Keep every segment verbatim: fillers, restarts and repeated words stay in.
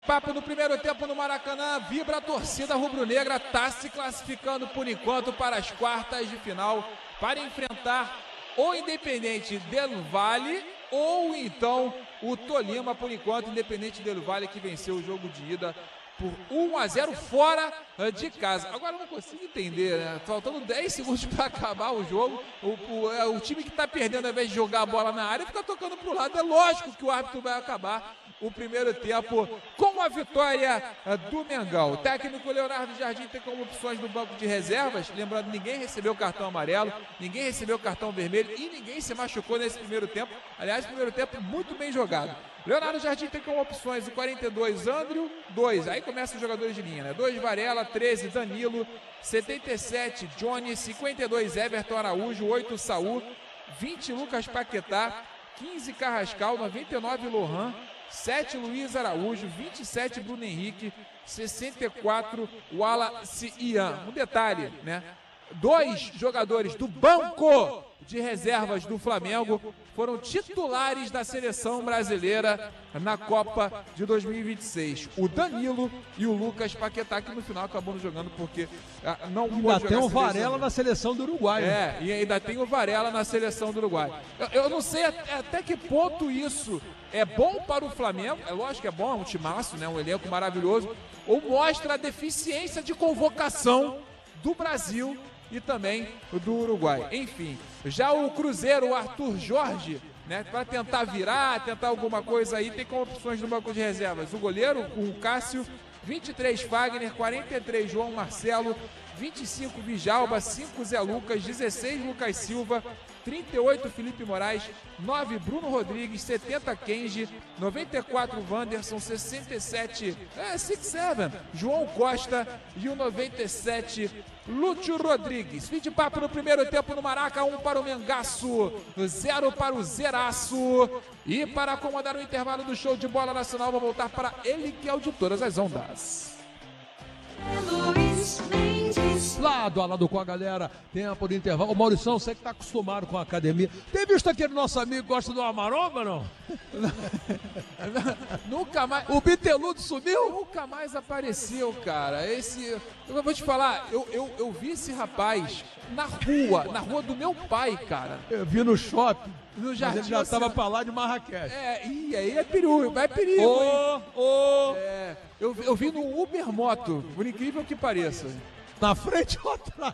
Papo no primeiro tempo no Maracanã, vibra a torcida rubro-negra, está se classificando por enquanto para as quartas de final, para enfrentar o Independente Del Valle ou então o Tolima, por enquanto, Independente Del Valle que venceu o jogo de ida por um a zero fora de casa. Agora eu não consigo entender, né? Faltando dez segundos para acabar o jogo, o, o, é, o time que está perdendo, ao invés de jogar a bola na área, fica tocando para o lado. É lógico que o árbitro vai acabar o primeiro tempo com a vitória do Mengão. O técnico Leonardo Jardim tem como opções no banco de reservas, lembrando, ninguém recebeu cartão amarelo, ninguém recebeu cartão vermelho e ninguém se machucou nesse primeiro tempo. Aliás, primeiro tempo muito bem jogado. Leonardo Jardim tem como opções o quarenta e dois, Andrew, dois, aí começam os jogadores de linha, né? dois, Varela, treze, Danilo, setenta e sete, Johnny, cinquenta e dois, Everton Araújo, oito, Saúl, vinte, Lucas Paquetá, quinze, Carrascal, noventa e nove, Lohan, sete, Luiz Araújo, vinte e sete, Bruno Henrique, sessenta e quatro, Wallace Ian. Um detalhe, né? Dois jogadores do banco de reservas do Flamengo foram titulares da seleção brasileira na Copa de dois mil e vinte e seis. O Danilo e o Lucas Paquetá, que no final acabou jogando porque ah, não pôde jogar. Ainda tem o Varela na seleção do Uruguai. É, e ainda tem o Varela na seleção do Uruguai. Eu, eu não sei até, até que ponto isso é bom para o Flamengo, é lógico que é bom, é um timaço, né, um elenco maravilhoso, ou mostra a deficiência de convocação do Brasil e também do Uruguai. Enfim, já o Cruzeiro, o Arthur Jorge, né, para tentar virar, tentar alguma coisa aí, tem como opções no banco de reservas o goleiro, o Cássio, vinte e três, Fagner, quarenta e três, João Marcelo, vinte e cinco, Vijalba, cinco, Zé Lucas, dezesseis, Lucas Silva, trinta e oito, Felipe Moraes, nove, Bruno Rodrigues, setenta, Kenji, noventa e quatro, Wanderson, sessenta e sete, é, sessenta e sete, João Costa e o noventa e sete, Lúcio Rodrigues. Fim de papo no primeiro tempo no Maraca, um para o Mengaço, zero para o Zeraço. E para acomodar o intervalo do show de bola nacional, vou voltar para ele que é o de todas as ondas. Lado a lado com a galera, tempo de intervalo. Ô Maurição, você que tá acostumado com a academia, tem visto aquele nosso amigo que gosta de uma maromba, não? Nunca mais. O Biteludo sumiu? Nunca mais apareceu, cara. Esse. Eu vou te falar, eu, eu, eu vi esse rapaz na rua, na rua do meu pai, cara. Eu vi no shopping. No jardim, mas ele já assim, tava pra lá de Marrakech. É, e aí é perigo, é perigo. Ô, ô. É, eu, eu vi no Uber Moto, por incrível que pareça. Na frente ou atrás?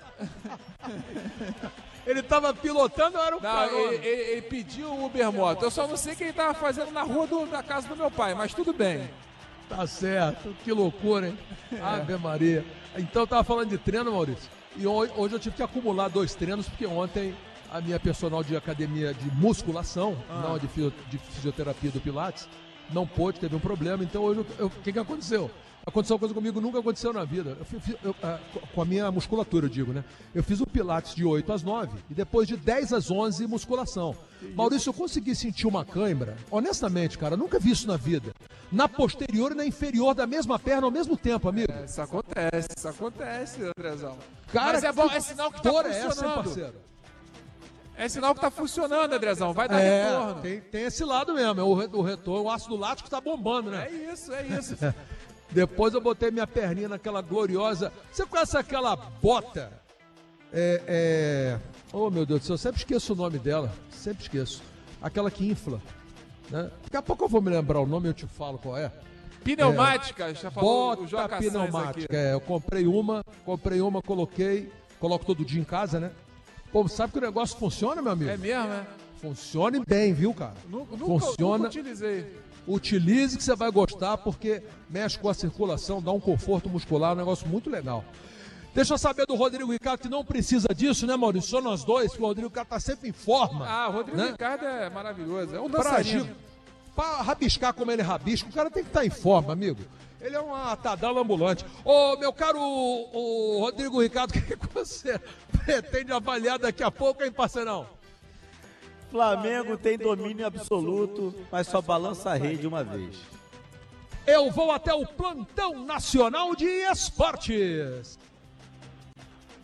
Ele tava pilotando ou era o cara? Ele, ele, ele pediu o Uber Moto. Eu só não sei o que ele tava fazendo na rua do, da casa do meu pai, mas tudo bem. Tá certo, que loucura, hein? É. Ave Maria. Então eu tava falando de treino, Maurício, e hoje, hoje eu tive que acumular dois treinos, porque ontem a minha personal de academia de musculação, ah. não de, fisio, de fisioterapia do Pilates, não pôde, teve um problema, então hoje o que que aconteceu? Aconteceu uma coisa comigo, nunca aconteceu na vida. Eu fiz, eu, uh, com a minha musculatura, eu digo, né? Eu fiz o Pilates de oito às nove e depois de dez às onze, musculação. Maurício, eu consegui sentir uma cãibra, honestamente, cara, nunca vi isso na vida. Na posterior e na inferior da mesma perna ao mesmo tempo, amigo. É, isso acontece, isso acontece, Andrezão. Cara, mas é bom, é sinal que tá funcionando. É, essa, hein, parceiro? É sinal que tá funcionando, Andrezão, vai dar é, retorno. Tem, tem esse lado mesmo, é o, o retorno, o ácido lático tá bombando, né? É isso, é isso. Depois eu botei minha perninha naquela gloriosa... Você conhece aquela bota? É, é... Oh, meu Deus do céu, eu sempre esqueço o nome dela. Sempre esqueço. Aquela que infla. Né? Daqui a pouco eu vou me lembrar o nome e eu te falo qual é. Pneumática, é, já falou bota o Joca pneumática. É, eu comprei uma, comprei uma, coloquei, coloco todo dia em casa, né? Pô, sabe que o negócio funciona, meu amigo? É mesmo, né? Funciona bem, viu, cara? Nunca, funciona. Nunca utilizei. Utilize que você vai gostar, porque mexe com a circulação, dá um conforto muscular, um negócio muito legal. Deixa eu saber do Rodrigo Ricardo, que não precisa disso, né, Maurício? Só nós dois, que o Rodrigo Ricardo tá sempre em forma. Ah, o Rodrigo né? Ricardo é maravilhoso, é um pra dançarino. Pra rabiscar como ele rabisca, o cara tem que estar em forma, amigo. Ele é um atadala ambulante. Ô, meu caro o, o Rodrigo Ricardo, o que, que você pretende avaliar daqui a pouco, hein, parceirão? Flamengo tem domínio absoluto, mas só balança a rede uma vez. Eu vou até o plantão nacional de esportes.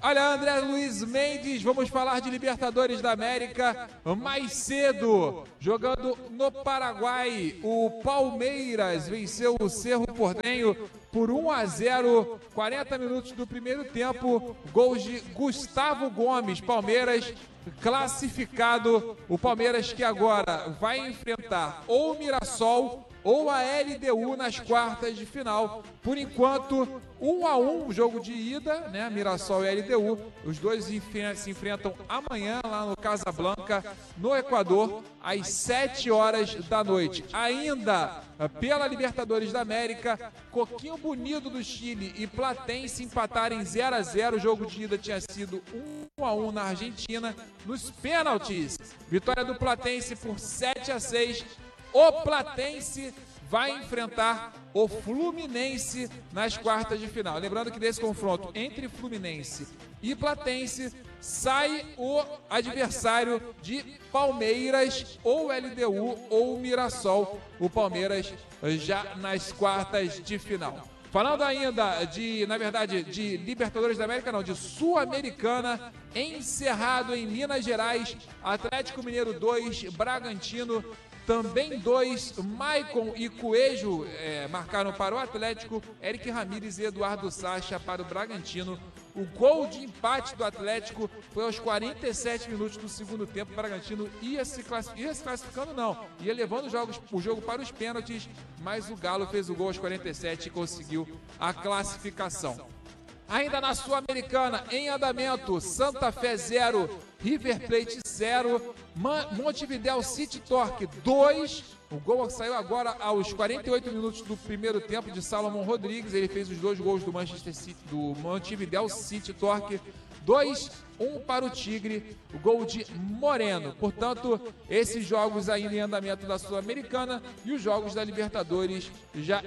Olha, André Luiz Mendes, vamos falar de Libertadores da América mais cedo. Jogando no Paraguai, o Palmeiras venceu o Cerro Porteño por um a zero, quarenta minutos do primeiro tempo, gols de Gustavo Gomes. Palmeiras classificado, o Palmeiras que agora vai enfrentar ou o Mirassol ou a L D U nas quartas de final. Por enquanto, um a um o jogo de ida, né? Mirassol e L D U. Os dois se enfrentam amanhã lá no Casablanca, no Equador, às sete horas da noite. Ainda pela Libertadores da América, Coquinho Bonito do Chile e Platense empataram em zero a zero. O jogo de ida tinha sido um a um na Argentina. Nos pênaltis, vitória do Platense por sete a seis. O Platense vai enfrentar o Fluminense nas quartas de final. Lembrando que desse confronto entre Fluminense e Platense sai o adversário de Palmeiras, ou L D U ou Mirassol. O Palmeiras já nas quartas de final. Falando ainda de, na verdade, de Libertadores da América, não, de Sul-Americana, encerrado em Minas Gerais, Atlético Mineiro dois, Bragantino também dois. Maicon e Coelho é, marcaram para o Atlético, Eric Ramírez e Eduardo Sacha para o Bragantino. O gol de empate do Atlético foi aos quarenta e sete minutos do segundo tempo. O Bragantino ia se, ia se classificando, não, ia levando jogos, o jogo para os pênaltis, mas o Galo fez o gol aos quarenta e sete e conseguiu a classificação. Ainda na Sul-Americana, em andamento, Santa Fé zero, River Plate zero, Montevidéu City Torque dois. O gol saiu agora aos quarenta e oito minutos do primeiro tempo de Salomon Rodrigues. Ele fez os dois gols do Manchester City, do Montevidéu City Torque. dois a um para o Tigre, o gol de Moreno. Portanto, esses jogos ainda em andamento da Sul-Americana e os jogos da Libertadores já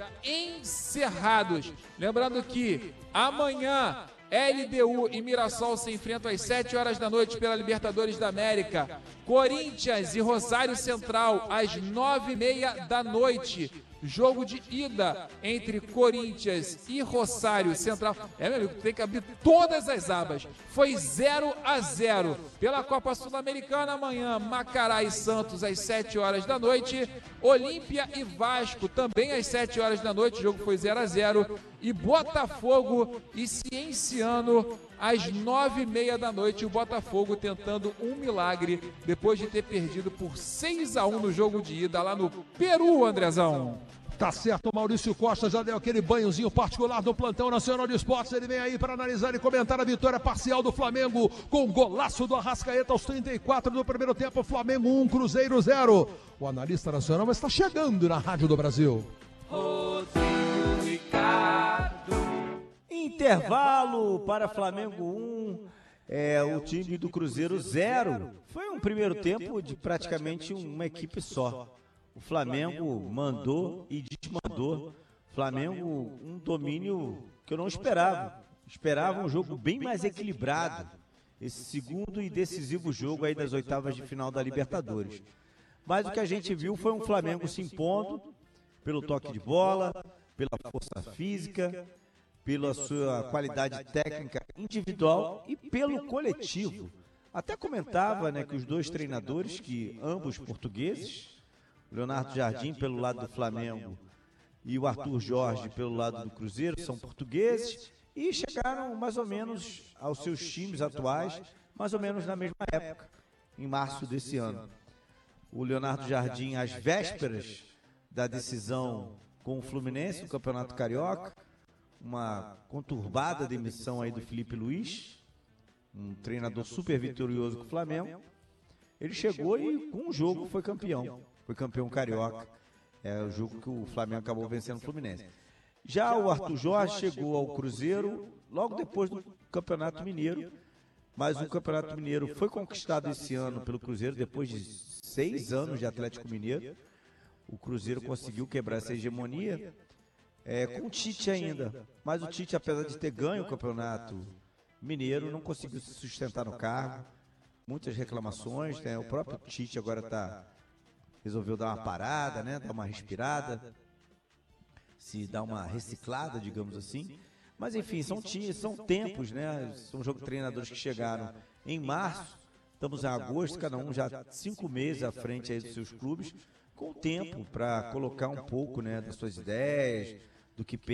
encerrados. Lembrando que amanhã L D U e Mirassol se enfrentam às sete horas da noite pela Libertadores da América. Corinthians e Rosário Central às nove e meia da noite. Jogo de ida entre Corinthians e Rosário Central. É, meu amigo, tem que abrir todas as abas. Foi zero a zero. Pela Copa Sul-Americana, amanhã, Macará e Santos às sete horas da noite. Olímpia e Vasco também às sete horas da noite. O jogo foi zero a zero. E Botafogo e Cienciano às nove e meia da noite. O Botafogo tentando um milagre depois de ter perdido por seis a um no jogo de ida lá no Peru, Andrezão. Tá certo, Maurício Costa já deu aquele banhozinho particular do Plantão Nacional de Esportes. Ele vem aí para analisar e comentar a vitória parcial do Flamengo com o golaço do Arrascaeta aos trinta e quatro do primeiro tempo. Flamengo um, Cruzeiro zero. O analista nacional está chegando na Rádio do Brasil. Rodrigo Ricardo. Intervalo para Flamengo um, é, o time do Cruzeiro zero. Foi um primeiro tempo de praticamente uma equipe só. O Flamengo mandou e desmandou. Flamengo, um domínio que eu não esperava. Esperava um jogo bem mais equilibrado. Esse segundo e decisivo jogo aí das oitavas de final da Libertadores. Mas o que a gente viu foi um Flamengo se impondo pelo toque de bola, pela força física, pela sua qualidade técnica individual e pelo coletivo. Até comentava, né, que os dois treinadores, que ambos portugueses, Leonardo Jardim pelo lado do Flamengo e o Arthur Jorge pelo lado do Cruzeiro, são portugueses e chegaram mais ou menos aos seus times atuais, mais ou menos na mesma época, em março desse ano. O Leonardo Jardim às vésperas da decisão com o Fluminense no Campeonato Carioca, uma conturbada demissão aí do Felipe Luiz, um treinador super vitorioso com o Flamengo. Ele chegou e com o jogo foi campeão. Foi campeão carioca, é o jogo que o Flamengo acabou vencendo o Fluminense. Já o Arthur Jorge chegou ao Cruzeiro logo depois do Campeonato Mineiro, mas o Campeonato Mineiro foi conquistado esse ano pelo Cruzeiro, depois de seis anos de Atlético Mineiro. O Cruzeiro conseguiu quebrar essa hegemonia, é, com o Tite ainda, mas o Tite, apesar de ter ganho o Campeonato Mineiro, não conseguiu se sustentar no cargo, muitas reclamações, né? O próprio Tite agora está... resolveu dar uma parada, né? Dar uma respirada, se dar uma reciclada, digamos assim. Mas enfim, são, são tempos, né? São treinadores que chegaram em março, estamos em agosto, cada um já cinco meses à frente aí dos seus clubes, com tempo para colocar um pouco, né, das suas ideias, do que